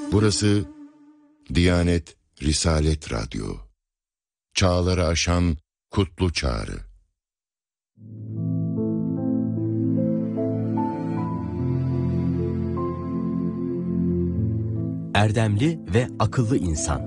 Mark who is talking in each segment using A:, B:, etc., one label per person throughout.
A: Burası Diyanet Risalet Radyo. Çağları aşan kutlu çağrı.
B: Erdemli ve akıllı insan.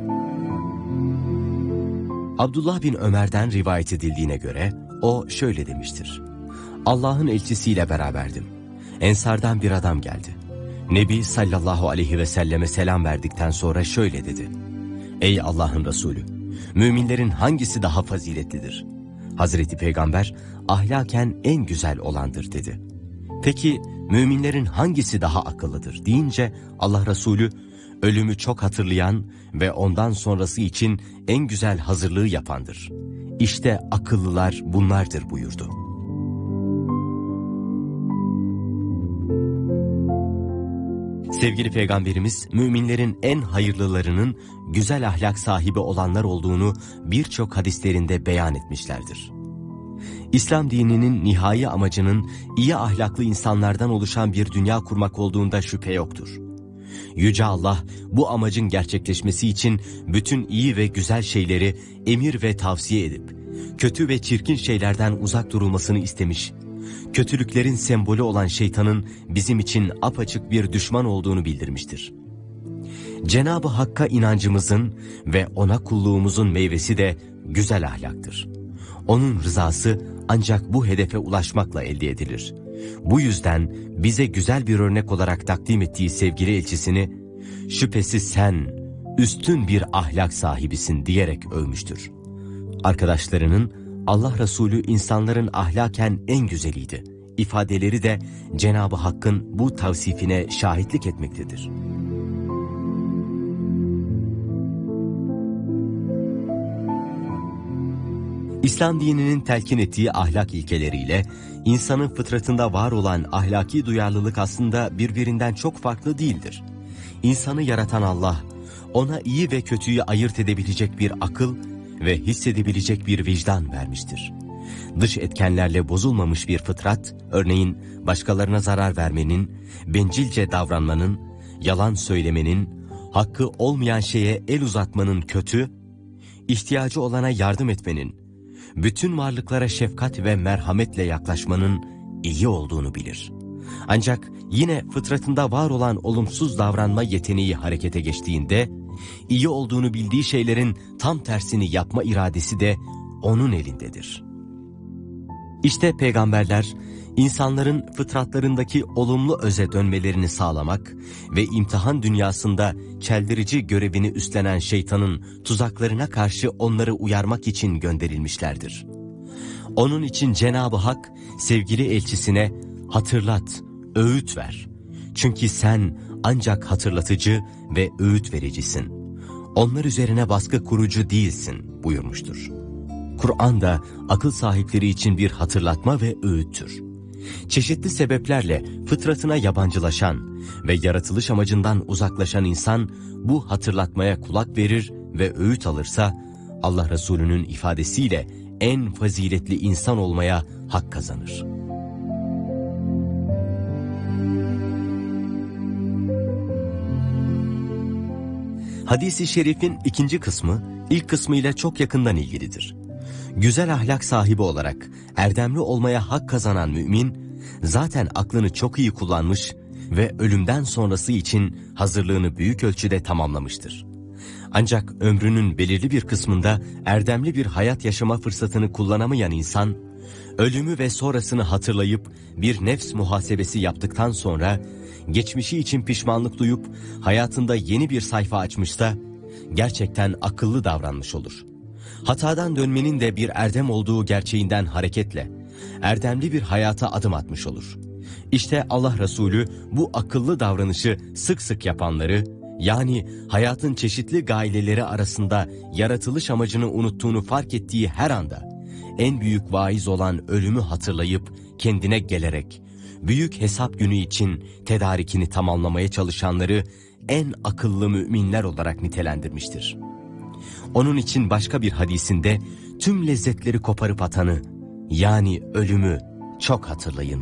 B: Abdullah bin Ömer'den rivayet edildiğine göre o şöyle demiştir: Allah'ın elçisiyle beraberdim. Ensardan bir adam geldi. Nebi sallallahu aleyhi ve selleme selam verdikten sonra şöyle dedi: Ey Allah'ın Resulü, müminlerin hangisi daha faziletlidir? Hazreti Peygamber, ahlaken en güzel olandır dedi. Peki müminlerin hangisi daha akıllıdır deyince Allah Resulü, ölümü çok hatırlayan ve ondan sonrası için en güzel hazırlığı yapandır. İşte akıllılar bunlardır buyurdu. Sevgili Peygamberimiz, müminlerin en hayırlılarının güzel ahlak sahibi olanlar olduğunu birçok hadislerinde beyan etmişlerdir. İslam dininin nihai amacının iyi ahlaklı insanlardan oluşan bir dünya kurmak olduğunda şüphe yoktur. Yüce Allah bu amacın gerçekleşmesi için bütün iyi ve güzel şeyleri emir ve tavsiye edip, kötü ve çirkin şeylerden uzak durulmasını istemiş, kötülüklerin sembolü olan şeytanın bizim için apaçık bir düşman olduğunu bildirmiştir. Cenab-ı Hakk'a inancımızın ve ona kulluğumuzun meyvesi de güzel ahlaktır. Onun rızası ancak bu hedefe ulaşmakla elde edilir. Bu yüzden bize güzel bir örnek olarak takdim ettiği sevgili elçisini, şüphesiz sen üstün bir ahlak sahibisin diyerek övmüştür. Arkadaşlarının, Allah Resulü insanların ahlaken en güzeliydi ifadeleri de Cenab-ı Hakk'ın bu tavsifine şahitlik etmektedir. İslam dininin telkin ettiği ahlak ilkeleriyle insanın fıtratında var olan ahlaki duyarlılık aslında birbirinden çok farklı değildir. İnsanı yaratan Allah, ona iyi ve kötüyü ayırt edebilecek bir akıl ve hissedebilecek bir vicdan vermiştir. Dış etkenlerle bozulmamış bir fıtrat, örneğin başkalarına zarar vermenin, bencilce davranmanın, yalan söylemenin, hakkı olmayan şeye el uzatmanın kötü, ihtiyacı olana yardım etmenin, bütün varlıklara şefkat ve merhametle yaklaşmanın iyi olduğunu bilir. Ancak yine fıtratında var olan olumsuz davranma yeteneği harekete geçtiğinde, iyi olduğunu bildiği şeylerin tam tersini yapma iradesi de onun elindedir. İşte peygamberler, insanların fıtratlarındaki olumlu öze dönmelerini sağlamak ve imtihan dünyasında çeldirici görevini üstlenen şeytanın tuzaklarına karşı onları uyarmak için gönderilmişlerdir. Onun için Cenab-ı Hak sevgili elçisine hatırlat, öğüt ver. Çünkü sen ancak hatırlatıcı ve öğüt vericisin. Onlar üzerine baskı kurucu değilsin buyurmuştur. Kur'an da akıl sahipleri için bir hatırlatma ve öğüttür. Çeşitli sebeplerle fıtratına yabancılaşan ve yaratılış amacından uzaklaşan insan bu hatırlatmaya kulak verir ve öğüt alırsa Allah Resulü'nün ifadesiyle en faziletli insan olmaya hak kazanır. Hadis-i şerifin ikinci kısmı ilk kısmıyla çok yakından ilgilidir. Güzel ahlak sahibi olarak erdemli olmaya hak kazanan mümin, zaten aklını çok iyi kullanmış ve ölümden sonrası için hazırlığını büyük ölçüde tamamlamıştır. Ancak ömrünün belirli bir kısmında erdemli bir hayat yaşama fırsatını kullanamayan insan, ölümü ve sonrasını hatırlayıp bir nefs muhasebesi yaptıktan sonra, geçmişi için pişmanlık duyup hayatında yeni bir sayfa açmışsa, gerçekten akıllı davranmış olur. Hatadan dönmenin de bir erdem olduğu gerçeğinden hareketle, erdemli bir hayata adım atmış olur. İşte Allah Resulü bu akıllı davranışı sık sık yapanları, yani hayatın çeşitli gayeleri arasında yaratılış amacını unuttuğunu fark ettiği her anda, en büyük vaiz olan ölümü hatırlayıp kendine gelerek, büyük hesap günü için tedarikini tamamlamaya çalışanları en akıllı müminler olarak nitelendirmiştir. Onun için başka bir hadisinde tüm lezzetleri koparıp atanı, yani ölümü çok hatırlayın